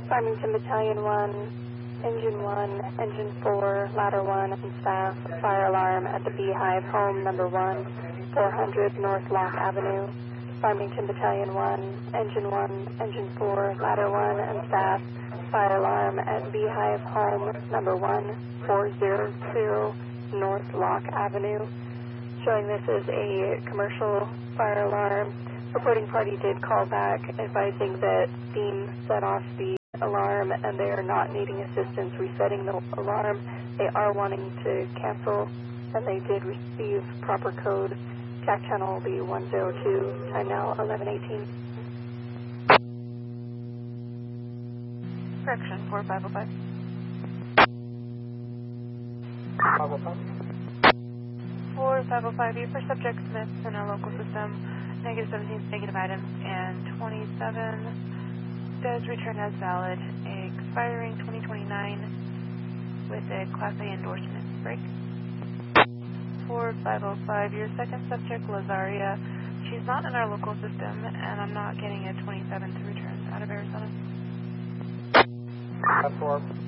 Farmington Battalion 1, Engine 1, Engine 4, Ladder 1, and staff, fire alarm at the Beehive Home Number 1, 400 North Lock Avenue. Farmington Battalion 1, Engine 1, Engine 4, Ladder 1, and staff, fire alarm at Beehive Home Number 1, 400 North Lock Avenue. Showing this is a commercial fire alarm. Reporting party did call back advising that Beam set off the alarm and they are not needing assistance resetting the alarm. They are wanting to cancel and they did receive proper code. TAC channel will be 102, time now 11:18. Correction, 4505. 4505, you for subject Smith in our local system, negative 17 negative items, and 27 does return as valid, expiring 2029 with a Class A endorsement. Break. 4505, your second subject, Lazaria, she's not in our local system, and I'm not getting a 27 to return out of Arizona. 4.